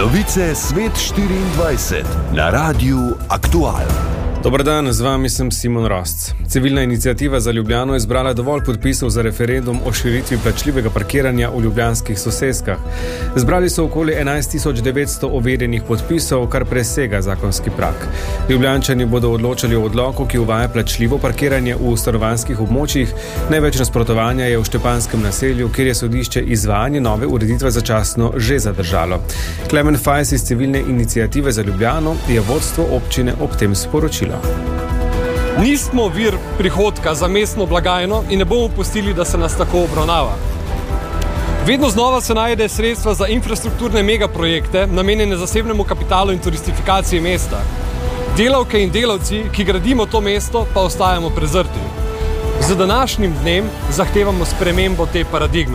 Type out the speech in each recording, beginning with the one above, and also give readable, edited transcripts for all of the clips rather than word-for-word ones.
Novice Svet 24 na Radiu Aktual. Dobar dan, z vami sem Simon Rosc. Civilna iniciativa za Ljubljano je zbrala dovolj podpisov za referendum o širitvi plačljivega parkiranja v ljubljanskih soseskah. Zbrali so okoli 11.900 overjenih podpisov, kar presega zakonski prag. Ljubljančani bodo odločali o odloku, ki uvaja plačljivo parkiranje v stanovanjskih območjih. Največ nasprotovanja je v Štepanskem naselju, kjer je sodišče izvajanje nove ureditve začasno že zadržalo. Klemen Fajs iz Civilne iniciative za Ljubljano je vodstvo občine ob tem sporočilo. Nismo vir prihodka za mestno blagajno in ne bomo pustili, da se nas tako obravnava. Vedno znova se najde sredstva za infrastrukturne megaprojekte, namenjene zasebnemu kapitalu in turistifikaciji mesta. Delavke in delavci, ki gradimo to mesto, pa ostajamo prezrti. Z današnjim dnem zahtevamo spremembo te paradigme.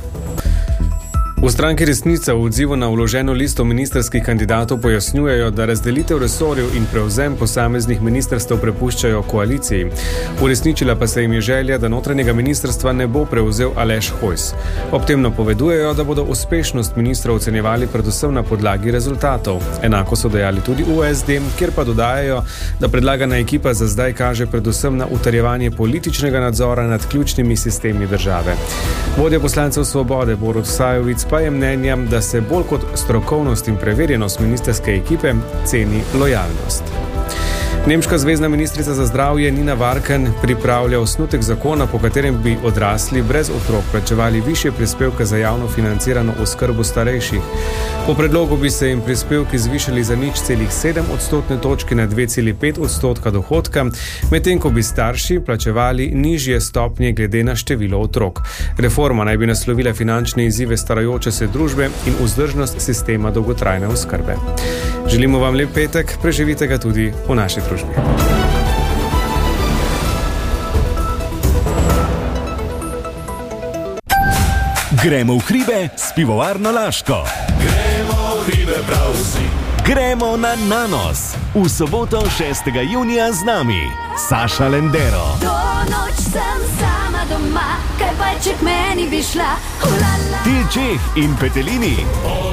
V stranki Resnica v odzivu na vloženo listo ministrskih kandidatov pojasnjujejo, da razdelitev resorjev in prevzem posameznih ministrstev prepuščajo koaliciji. Uresničila pa se jim je želja, da notranjega ministrstva ne bo prevzel Aleš Hojs. Ob tem napovedujejo, da bodo uspešnost ministra ocenjevali predvsem na podlagi rezultatov. Enako so dejali tudi v SD, kjer pa dodajajo, da predlagana ekipa za zdaj kaže predvsem na utrjevanje političnega nadzora nad ključnimi sistemi države. Vodja poslancev Svobode Borut Sajovic pa je mnenja, da se bolj kot strokovnost in preverjenost ministrske ekipe ceni lojalnost. Nemška zvezna ministrica za zdravje Nina Varken pripravlja osnutek zakona, po katerem bi odrasli brez otrok plačevali višje prispevke za javno financirano oskrbo starejših. Po predlogu bi se jim prispevki zvišali za 0,7 odstotne točke na 2,5 odstotka dohodka, medtem ko bi starši plačevali nižje stopnje glede na število otrok. Reforma naj bi naslovila finančne izzive starajoče se družbe in vzdržnost sistema dolgotrajne oskrbe. Želimo vam lep petek, preživite ga tudi v naši družbi. Gremo v hribe s pivovarno Laško. Gremo v hribe prav vsi. Gremo na Nanos. V soboto 6. junija z nami Saša Lendero. Do noč sem sama doma, kaj pa če k meni bi šla. Til Čeh in Petelini.